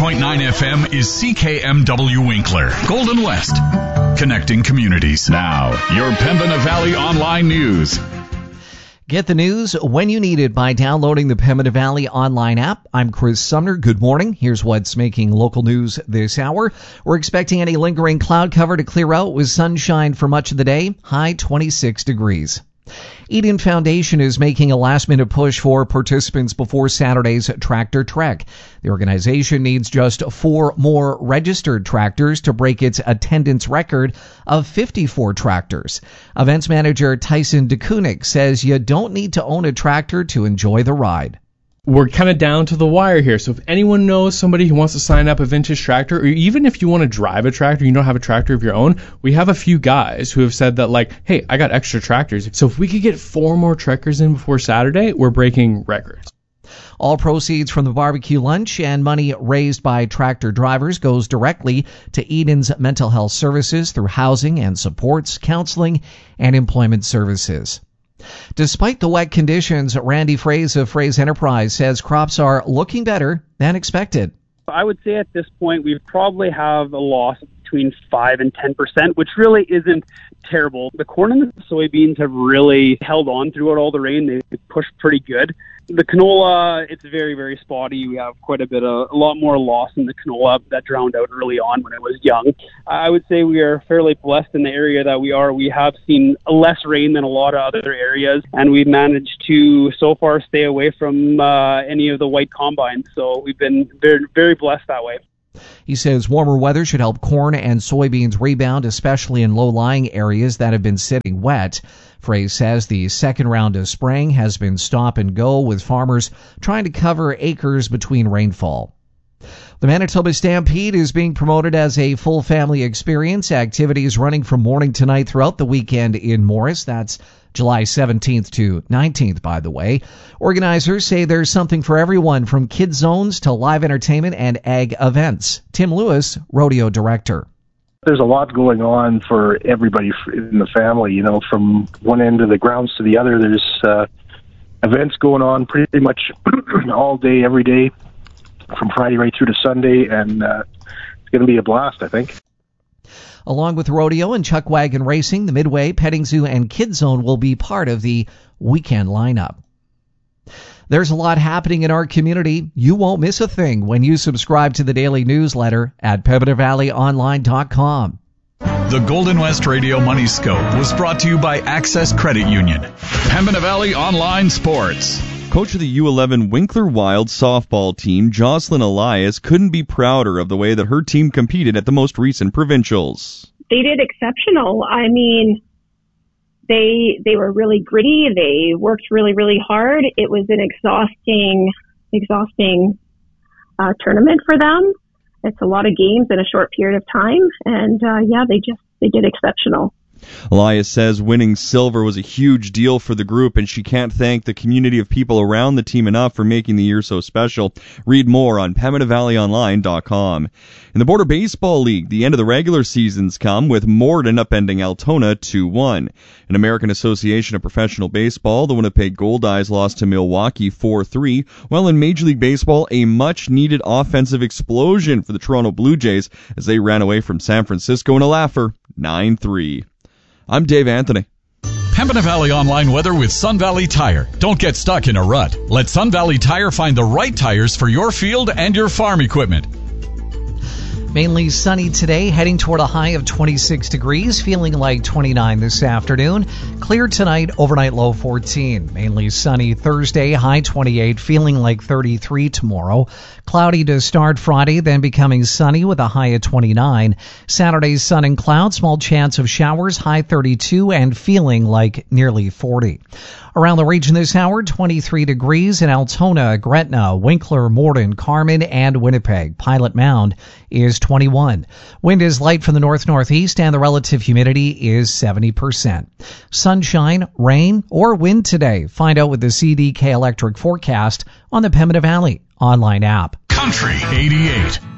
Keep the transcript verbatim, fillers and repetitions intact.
point nine F M is C K M W Winkler, Golden West, connecting communities. Now, your Pembina Valley Online News. Get the news when you need it by downloading the Pembina Valley Online app. I'm Chris Sumner. Good morning. Here's what's making local news this hour. We're expecting any lingering cloud cover to clear out with sunshine for much of the day. High twenty-six degrees. Eden Foundation is making a last-minute push for participants before Saturday's Tractor Trek. The organization needs just four more registered tractors to break its attendance record of fifty-four tractors. Events manager Tyson DeKunik says you don't need to own a tractor to enjoy the ride. We're kind of down to the wire here. So if anyone knows somebody who wants to sign up a vintage tractor, or even if you want to drive a tractor, you don't have a tractor of your own, we have a few guys who have said that, like, hey, I got extra tractors. So if we could get four more trekkers in before Saturday, we're breaking records. All proceeds from the barbecue lunch and money raised by tractor drivers goes directly to Eden's mental health services through housing and supports, counseling, and employment services. Despite the wet conditions, Randy Fraze of Fraze Enterprise says crops are looking better than expected. I would say at this point we probably have a loss between five and ten percent, which really isn't terrible. The corn and the soybeans have really held on throughout all the rain. They pushed pretty good. The canola, it's very, very spotty. We have quite a bit of, a lot more loss in the canola that drowned out early on when it was young. I would say we are fairly blessed in the area that we are. We have seen less rain than a lot of other areas, and we've managed to, so far, stay away from uh, any of the white combines. So we've been very, very blessed that way. He says warmer weather should help corn and soybeans rebound, especially in low-lying areas that have been sitting wet. Fraze says the second round of spraying has been stop and go, with farmers trying to cover acres between rainfall. The Manitoba Stampede is being promoted as a full family experience. Activities running from morning to night throughout the weekend in Morris. That's July seventeenth to nineteenth, by the way. Organizers say there's something for everyone, from kids zones to live entertainment and ag events. Tim Lewis, rodeo director. There's a lot going on for everybody in the family, you know, from one end of the grounds to the other. There's uh, events going on pretty much all day, every day, from Friday right through to Sunday, and uh, it's going to be a blast, I think. Along with rodeo and chuck wagon racing, the Midway, Petting Zoo, and Kids Zone will be part of the weekend lineup. There's a lot happening in our community. You won't miss a thing when you subscribe to the daily newsletter at Pembina Valley Online dot com. The Golden West Radio Money Scope was brought to you by Access Credit Union. Pembina Valley Online Sports. Coach of the U eleven Winkler Wild softball team, Jocelyn Elias, couldn't be prouder of the way that her team competed at the most recent provincials. They did exceptional. I mean, they they were really gritty. They worked really, really hard. It was an exhausting, exhausting uh, tournament for them. It's a lot of games in a short period of time, and uh, yeah, they just they did exceptional. Elias says winning silver was a huge deal for the group, and she can't thank the community of people around the team enough for making the year so special. Read more on Pembina Valley Online dot com. In the Border Baseball League, the end of the regular season's come, with Morden upending Altona two one. In American Association of Professional Baseball, the Winnipeg Goldeyes lost to Milwaukee four three, while in Major League Baseball, a much-needed offensive explosion for the Toronto Blue Jays as they ran away from San Francisco in a laugher, nine three. I'm Dave Anthony. Pembina Valley Online weather with Sun Valley Tire. Don't get stuck in a rut. Let Sun Valley Tire find the right tires for your field and your farm equipment. Mainly sunny today, heading toward a high of twenty-six degrees, feeling like twenty-nine this afternoon. Clear tonight, overnight low fourteen. Mainly sunny Thursday, high twenty-eight, feeling like thirty-three tomorrow. Cloudy to start Friday, then becoming sunny with a high of twenty-nine. Saturday, sun and clouds, small chance of showers, high thirty-two, and feeling like nearly forty. Around the region this hour, twenty-three degrees in Altona, Gretna, Winkler, Morden, Carman, and Winnipeg. Pilot Mound is twenty-one. Wind is light from the north-northeast, and the relative humidity is seventy percent. Sunshine, rain, or wind today. Find out with the C D K Electric forecast on the Pembina Valley Online app. Country eighty-eight.